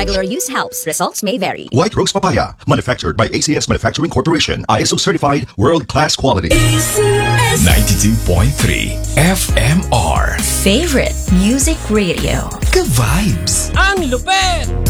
Regular use helps. Results may vary. White Rose Papaya, manufactured by ACS Manufacturing Corporation. ISO certified, world-class quality. 92.3 FMR. Favorite Music Radio. Ka-vibes. Ang lupet!